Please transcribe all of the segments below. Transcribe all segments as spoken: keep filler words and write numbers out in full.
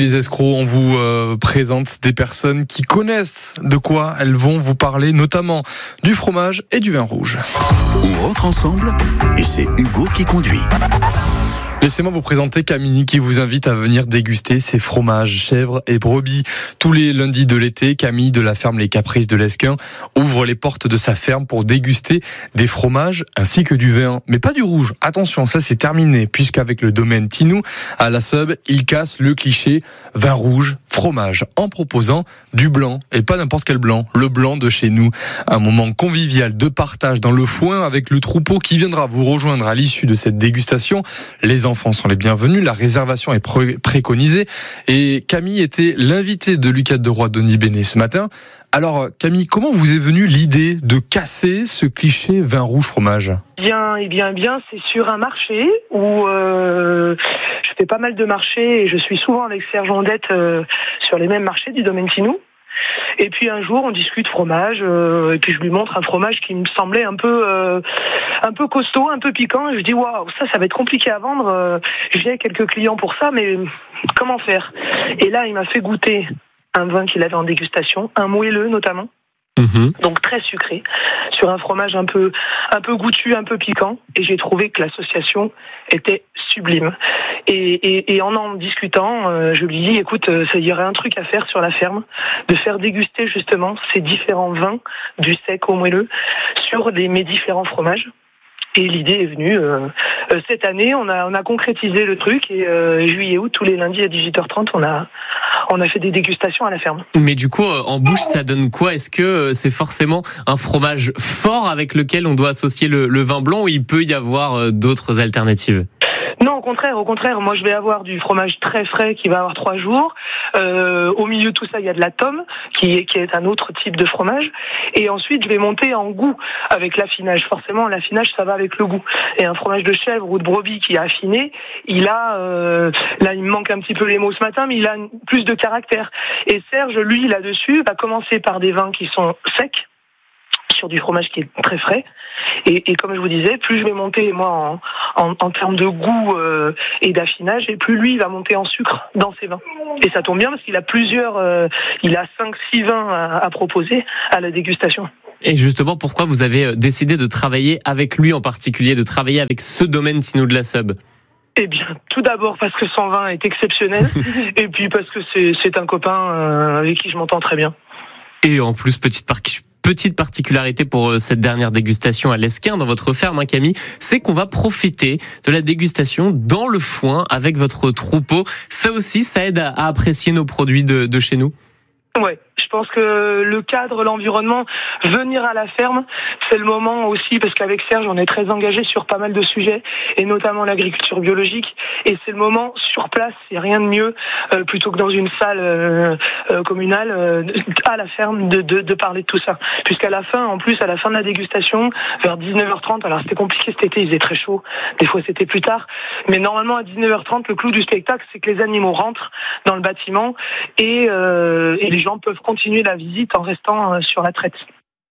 Les escrocs, on vous euh, présente des personnes qui connaissent de quoi elles vont vous parler, notamment du fromage et du vin rouge. On rentre ensemble et c'est Hugo qui conduit. Laissez-moi vous présenter Camille qui vous invite à venir déguster ses fromages, chèvres et brebis. Tous les lundis de l'été, Camille de la ferme Les Caprices de l'Esquin ouvre les portes de sa ferme pour déguster des fromages ainsi que du vin. Mais pas du rouge. Attention, ça c'est terminé, puisqu'avec le domaine Tinou, à la Seube, il casse le cliché vin rouge, fromage, en proposant du blanc. Et pas n'importe quel blanc, le blanc de chez nous. Un moment convivial de partage dans le foin avec le troupeau qui viendra vous rejoindre à l'issue de cette dégustation. Les enfants sont les bienvenus, la réservation est pré- préconisée et Camille était l'invitée de Lucas de Roy Denis Bénet ce matin. Alors Camille, comment vous est venue l'idée de casser ce cliché vin rouge fromage ? Bien, et bien, bien, c'est sur un marché où euh, je fais pas mal de marchés et je suis souvent avec Serge Ondette euh, sur les mêmes marchés du domaine Tinou. Et puis un jour, on discute fromage, euh, et puis je lui montre un fromage qui me semblait un peu, euh, un peu costaud, un peu piquant. Et je dis waouh, ça, ça va être compliqué à vendre. Euh, j'ai quelques clients pour ça, mais comment faire ? Et là, il m'a fait goûter un vin qu'il avait en dégustation, un moelleux notamment. Mmh. Donc très sucré, sur un fromage un peu, un peu goûtu, un peu piquant, et j'ai trouvé que l'association était sublime. Et, et, et en en discutant, euh, je lui dis, écoute, il y aurait un truc à faire sur la ferme, de faire déguster justement ces différents vins, du sec au moelleux, sur les, mes différents fromages. Et l'idée est venue euh, euh, cette année, on a on a concrétisé le truc et euh, juillet août tous les lundis à dix-huit heures trente, on a on a fait des dégustations à la ferme. Mais du coup en bouche ça donne quoi ? Est-ce que c'est forcément un fromage fort avec lequel on doit associer le, le vin blanc ou il peut y avoir d'autres alternatives ? Non, au contraire, au contraire. Moi, je vais avoir du fromage très frais qui va avoir trois jours. Euh, au milieu de tout ça, il y a de la tome, qui est, qui est un autre type de fromage. Et ensuite, je vais monter en goût avec l'affinage. Forcément, l'affinage, ça va avec le goût. Et un fromage de chèvre ou de brebis qui est affiné, il a, euh, là, il me manque un petit peu les mots ce matin, mais il a plus de caractère. Et Serge, lui, là-dessus, va commencer par des vins qui sont secs, sur du fromage qui est très frais, et, et comme je vous disais, plus je vais monter moi en, en, en termes de goût euh, et d'affinage, et plus lui il va monter en sucre dans ses vins. Et ça tombe bien parce qu'il a plusieurs, euh, il a cinq, six vins à, à proposer à la dégustation. Et justement, pourquoi vous avez décidé de travailler avec lui en particulier, de travailler avec ce domaine Tinou de la Seube ? Eh bien, tout d'abord parce que son vin est exceptionnel, et puis parce que c'est, c'est un copain euh, avec qui je m'entends très bien. Et en plus, petite partie. Petite particularité pour cette dernière dégustation à l'Esquin, dans votre ferme, hein, Camille, c'est qu'on va profiter de la dégustation dans le foin avec votre troupeau. Ça aussi, ça aide à, à apprécier nos produits de, de chez nous. Ouais, je pense que le cadre, l'environnement, venir à la ferme, c'est le moment aussi, parce qu'avec Serge, on est très engagé sur pas mal de sujets, et notamment l'agriculture biologique, et c'est le moment sur place, il n'y a rien de mieux, euh, plutôt que dans une salle euh, euh, communale, euh, à la ferme, de, de, de parler de tout ça. Puisqu'à la fin, en plus, à la fin de la dégustation, vers dix-neuf heures trente, alors c'était compliqué cet été, il faisait très chaud, des fois c'était plus tard, mais normalement à dix-neuf heures trente, le clou du spectacle, c'est que les animaux rentrent dans le bâtiment, et, euh, et les les gens peuvent continuer la visite en restant sur la traite.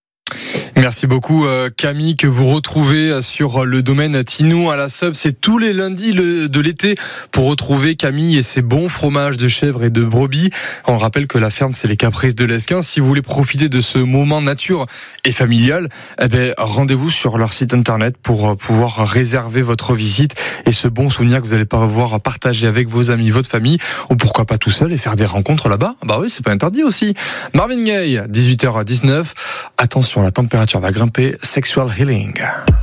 Merci beaucoup Camille, que vous retrouvez sur le domaine Tinou à la Seube. C'est tous les lundis de l'été pour retrouver Camille et ses bons fromages de chèvre et de brebis. On rappelle que la ferme, c'est les Caprices de l'Esquin. Si vous voulez profiter de ce moment nature et familial, eh ben, rendez-vous sur leur site internet pour pouvoir réserver votre visite et ce bon souvenir que vous allez pouvoir partager avec vos amis, votre famille, ou pourquoi pas tout seul et faire des rencontres là-bas. Bah oui, c'est pas interdit aussi. Marvin Gaye, dix-huit heures dix-neuf. Attention, la température va grimper. Sexual Healing.